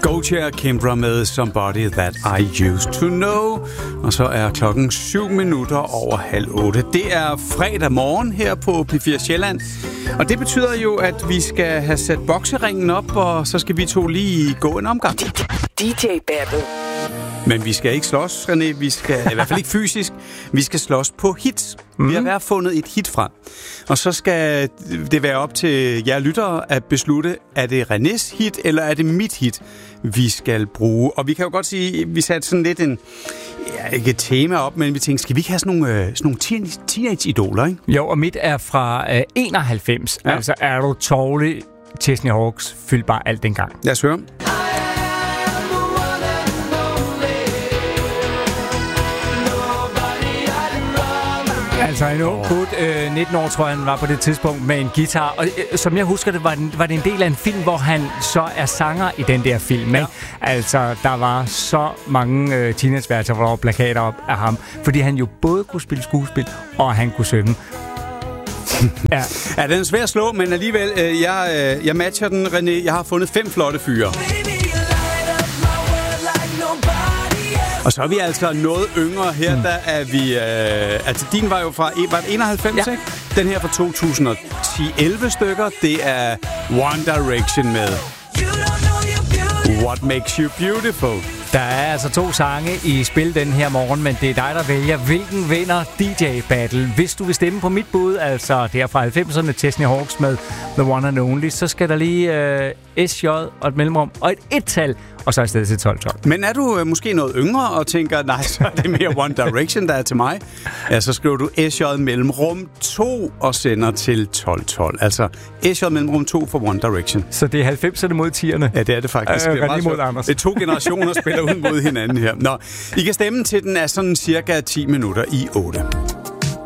Gotcha Kimbra med Somebody That I Used To Know. Og så er klokken 7:07. Det er fredag morgen her på P4 Sjælland. Og det betyder jo, at vi skal have sat bokseringen op, og så skal vi to lige gå en omgang. DJ Battle. Men vi skal ikke slås, René. Vi skal, i hvert fald ikke fysisk. Vi skal slås på hits. Vi har været fundet et hit frem. Og så skal det være op til jer lyttere at beslutte, er det Renés hit, eller er det mit hit, vi skal bruge. Og vi kan jo godt sige, vi satte sådan lidt ikke et tema op, men vi tænkte, skal vi ikke have sådan nogle teenage-idoler, ikke? Jo, og mit er fra 91. Ja. Altså er du tårlig, Chesney Hawks fyldte bare alt dengang. Lad os høre. Altså en ung gut, 19 år tror jeg han var på det tidspunkt, med en guitar. Og som jeg husker det, var det en del af en film, hvor han så er sanger i den der film. Ja. Altså der var så mange teenageværelser, hvor der var plakater op af ham. Fordi han jo både kunne spille skuespil, og han kunne synge. Ja, den er svær at slå, men alligevel, jeg matcher den, René. Jeg har fundet 5 flotte fyre. Og så er vi altså noget yngre her, der er vi... altså, din var jo fra 91, ja. Ikke? Den her fra 2010-11 stykker, det er One Direction med What Makes You Beautiful. Der er altså 2 sange i spil den her morgen, men det er dig, der vælger, hvilken vinder DJ Battle. Hvis du vil stemme på mit bud, altså der fra 90'erne, Chesney Hawks med The One and Only, så skal der lige SJ og et mellemrum og et et-tal, og så i stedet til 12-12. Men er du måske noget yngre og tænker, nej, så er det mere One Direction, der er til mig? Ja, så skriver du SJ mellemrum 2 og sender til 12-12. Altså SJ mellemrum 2 for One Direction. Så det er 90'erne mod 10'erne? Ja, det er det faktisk. Det er 2 generationer spiller ud mod hinanden her. Nå, I kan stemme til den af sådan cirka 10 minutter i 8.